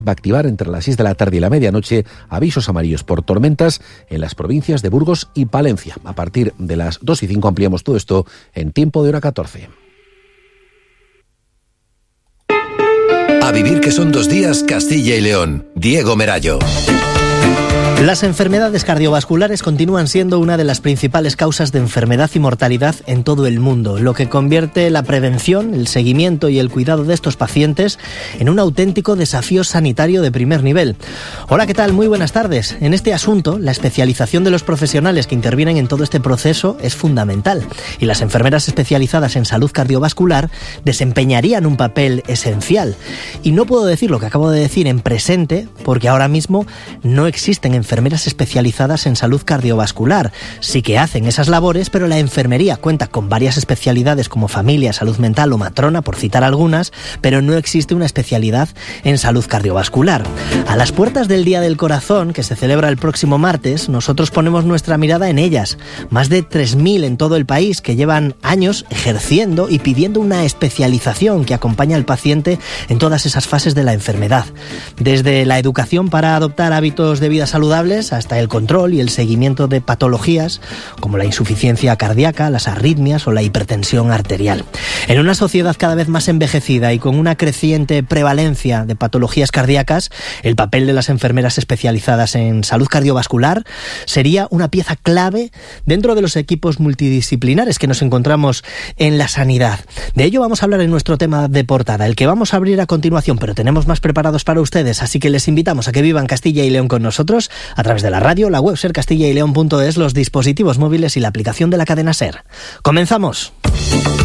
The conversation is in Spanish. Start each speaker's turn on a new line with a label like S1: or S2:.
S1: Va a activar entre las 6 de la tarde y la medianoche avisos amarillos por tormentas en las provincias de Burgos y Palencia. A partir de las 2 y 5 ampliamos todo esto en tiempo de hora 14.
S2: A vivir que son 2 días, Castilla y León. Diego Merallo.
S3: Las enfermedades cardiovasculares continúan siendo una de las principales causas de enfermedad y mortalidad en todo el mundo, lo que convierte la prevención, el seguimiento y el cuidado de estos pacientes en un auténtico desafío sanitario de primer nivel. Hola, ¿qué tal? Muy buenas tardes. En este asunto, la especialización de los profesionales que intervienen en todo este proceso es fundamental, y las enfermeras especializadas en salud cardiovascular desempeñarían un papel esencial. Y no puedo decir lo que acabo de decir en presente, porque ahora mismo no existen enfermeras especializadas en salud cardiovascular. Sí que hacen esas labores, pero la enfermería cuenta con varias especialidades como familia, salud mental o matrona, por citar algunas, pero no existe una especialidad en salud cardiovascular. A las puertas del Día del Corazón, que se celebra el próximo martes, nosotros ponemos nuestra mirada en ellas. Más de 3.000 en todo el país que llevan años ejerciendo y pidiendo una especialización que acompaña al paciente en todas esas fases de la enfermedad. Desde la educación para adoptar hábitos de vida saludables hasta el control y el seguimiento de patologías como la insuficiencia cardíaca, las arritmias o la hipertensión arterial. En una sociedad cada vez más envejecida y con una creciente prevalencia de patologías cardíacas, el papel de las enfermeras especializadas en salud cardiovascular sería una pieza clave dentro de los equipos multidisciplinares que nos encontramos en la sanidad. De ello vamos a hablar en nuestro tema de portada, el que vamos a abrir a continuación, pero tenemos más preparados para ustedes, así que les invitamos a que vivan Castilla y León con nosotros a través de la radio, la web sercastillaYleón.es, los dispositivos móviles y la aplicación de la cadena SER. ¡Comenzamos!